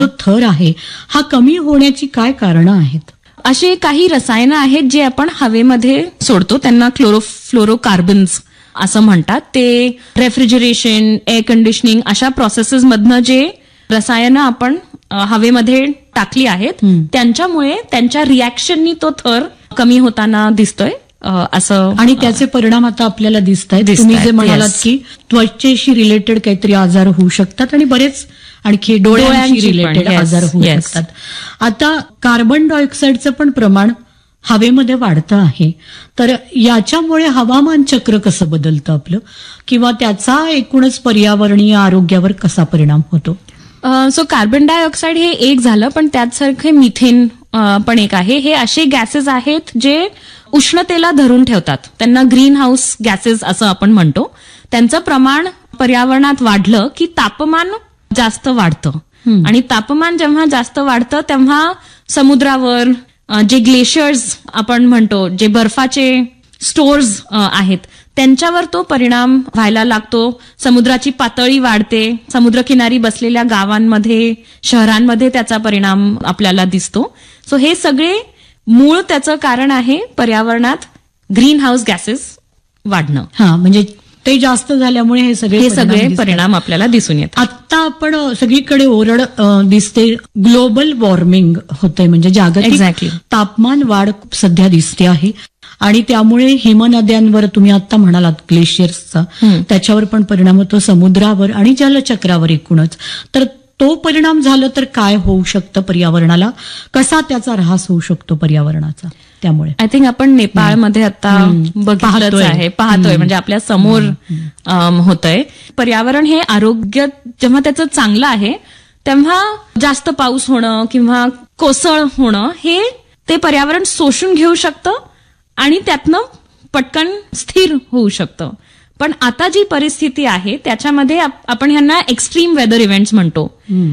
जो थर आहे हा कमी होण्याची काय कारणं आहेत? असे काही रसायनं आहेत जे आपण हवेमध्ये सोडतो, त्यांना क्लोरोफ्लोरोकार्बन्स असं म्हणतात. ते रेफ्रिजरेशन, एअर कंडिशनिंग अशा प्रोसेसेस मधनं जे रसायनं आपण हवेमध्ये टाकली आहेत त्यांच्यामुळे त्यांच्या रिॲक्शननी तो थर कमी होताना दिसतोय असं. आणि त्याचे परिणाम आता आपल्याला दिसत आहेत. तुम्ही जे म्हणालात की त्वचेशी रिलेटेड काहीतरी आजार होऊ शकतात आणि बरेच आणखी डोळ्यांशी रिलेटेड आजार होऊ शकतात. आता कार्बन डायऑक्साईडचं पण प्रमाण हवेमध्ये वाढतं आहे, तर याच्यामुळे हवामान चक्र कसं बदलतं आपलं, किंवा त्याचा एकूणच पर्यावरणीय आरोग्यावर कसा परिणाम होतो? सो कार्बन डायऑक्साईड हे एक झालं, पण त्याचसारखे मिथेन पण एक आहे. हे असे गॅसेस आहेत जे उष्णतेला धरून ठेवतात, त्यांना ग्रीन हाऊस गॅसेस असं आपण म्हणतो. त्यांचं प्रमाण पर्यावरणात वाढलं की तापमान जास्त वाढतं, आणि तापमान जेव्हा जास्त वाढतं तेव्हा समुद्रावर जे ग्लेशियर्स आपण म्हणतो, जे बर्फाचे स्टोर्स आहेत त्यांच्यावर तो परिणाम व्हायला लागतो. समुद्राची पातळी वाढते, समुद्रकिनारी बसलेल्या गावांमध्ये, शहरांमध्ये त्याचा परिणाम आपल्याला दिसतो. सो हे सगळे मूळ त्याचं कारण आहे पर्यावरणात ग्रीन हाऊस गॅसेस वाढणं. म्हणजे ते जास्त झाल्यामुळे हे सगळे परिणाम आपल्याला दिसून येतात. आता आपण सगळीकडे ओरड दिसते, ग्लोबल वॉर्मिंग होतंय, म्हणजे जागतिक तापमान वाढ सध्या दिसते आहे. आणि त्यामुळे हिमनद्यांवर, तुम्ही आता म्हणालात ग्लेशियर्सचा, त्याच्यावर पण परिणाम होतो, समुद्रावर आणि जलचक्रावर एकूणच. तर तो परिणाम झाला तर काय होऊ शकतं पर्यावरणाला, कसा त्याचा ऱ्हास होऊ शकतो पर्यावरणाचा? त्यामुळे आय थिंक आपण नेपाळमध्ये आता पाहतोय, म्हणजे आपल्या समोर होतंय. पर्यावरण हे आरोग्य जेव्हा त्याचं चांगलं आहे तेव्हा जास्त पाऊस होणं किंवा कोसळ होणं हे ते पर्यावरण शोषून घेऊ शकतं आणि त्यातनं पटकन स्थिर होऊ शकतं. पण आता जी परिस्थिती आहे त्याच्यामध्ये आपण ह्यांना एक्स्ट्रीम वेदर इव्हेंट्स म्हणतो.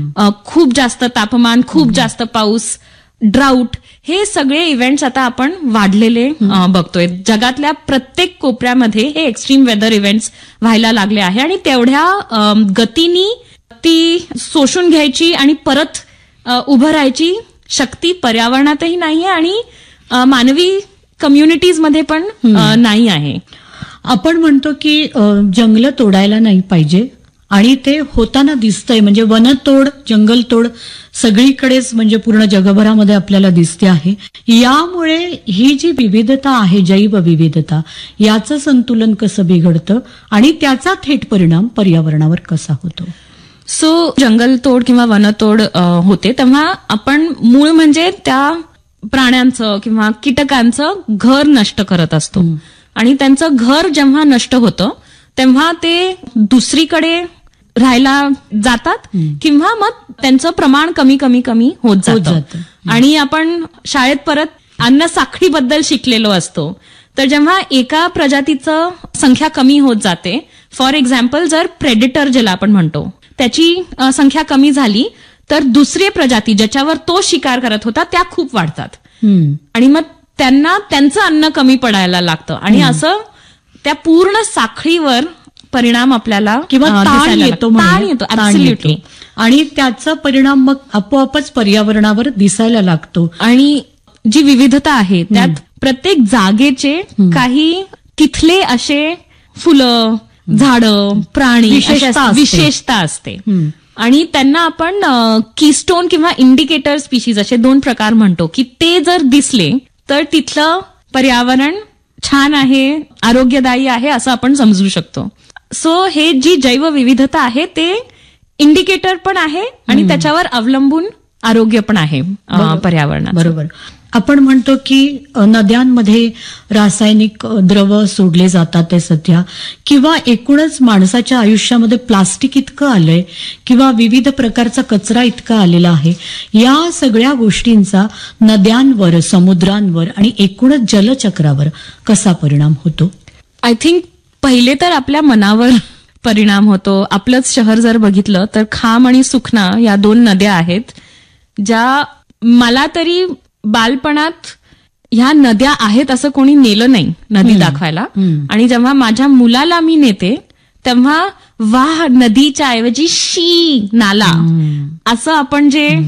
खूप जास्त तापमान, खूप जास्त पाऊस, ड्राऊट, हे सगळे इव्हेंट्स आता आपण वाढलेले बघतोय. जगातल्या प्रत्येक कोपऱ्यामध्ये हे एक्स्ट्रीम वेदर इव्हेंट्स व्हायला लागले आहे, आणि तेवढ्या गतीनी ती शोषून घ्यायची आणि परत उभं राहायची शक्ती पर्यावरणातही नाहीये आणि मानवी कम्युनिटीजमध्ये पण नाही आहे. आपण म्हणतो की जंगलं तोडायला नाही पाहिजे, आणि ते होताना दिसतंय. म्हणजे वनतोड, जंगलतोड सगळीकडेच, म्हणजे पूर्ण जगभरामध्ये आपल्याला दिसते आहे. यामुळे ही जी विविधता आहे, जैवविविधता, याचं संतुलन कसं बिघडतं आणि त्याचा थेट परिणाम पर्यावरणावर कसा होतो? सो जंगलतोड किंवा वनतोड होते तेव्हा आपण मूळ म्हणजे त्या प्राण्यांचं किंवा कीटकांचं घर नष्ट करत असतो, आणि त्यांचं घर जेव्हा नष्ट होतं तेव्हा ते दुसरीकडे राहायला जातात किंवा मग त्यांचं प्रमाण कमी कमी कमी होत जातं. आणि आपण शाळेत परत अन्न साखळीबद्दल शिकलेलो असतो. तर जेव्हा एका प्रजातीचं संख्या कमी होत जाते, फॉर एक्झाम्पल जर प्रेडेटर ज्याला आपण म्हणतो त्याची संख्या कमी झाली तर दुसरी प्रजाती ज्याच्यावर तो शिकार करत होता त्या खूप वाढतात, आणि मग त्यांना त्यांचं अन्न कमी पडायला लागतं, आणि असं त्या पूर्ण साखळीवर परिणाम आपल्याला किंवा ताण येतो. ऍब्सोल्युटली. आणि त्याचा परिणाम मग आपोआपच पर्यावरणावर दिसायला लागतो. आणि जी विविधता आहे त्यात प्रत्येक जागेचे काही तिथले असे फुलं, झाडं, प्राणी, विशेषता असते, आणि त्यांना आपण कीस्टोन किंवा इंडिकेटर स्पीशीज असे 2 प्रकार म्हणतो, की ते जर दिसले तर तिथलं पर्यावरण छान आहे, आरोग्यदायी आहे असं आपण समजू शकतो. सो हे जी जैवविविधता आहे ते इंडिकेटर पण आहे आणि त्याच्यावर अवलंबून आरोग्य पण आहे पर्यावरणात. बरोबर. आपण म्हणतो की नद्यांमध्ये रासायनिक द्रव सोडले जातात ते सध्या, किंवा एकूणच माणसाच्या आयुष्यामध्ये प्लास्टिक इतकं आलंय किंवा विविध प्रकारचा कचरा इतका आलेला आहे. या सगळ्या गोष्टींचा नद्यांवर, समुद्रांवर आणि एकूणच जलचक्रावर कसा परिणाम होतो? आय थिंक पहिले तर आपल्या मनावर परिणाम होतो. आपलंच शहर जर बघितलं तर खाम आणि सुखना या 2 नद्या आहेत ज्या मला तरी बालपणात ह्या नद्या आहेत असं कोणी नेलं नाही नदी दाखवायला, आणि जेव्हा माझ्या मुलाला मी नेते तेव्हा वाह नदीच्या ऐवजी शी नाला असं आपण जे